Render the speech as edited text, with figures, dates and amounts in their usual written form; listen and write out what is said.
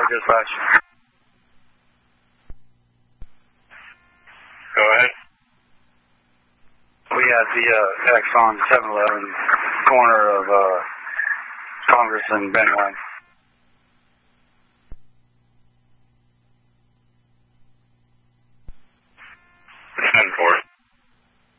dispatch. Go ahead. We had the X on 7-Eleven corner of Congress and Bentline.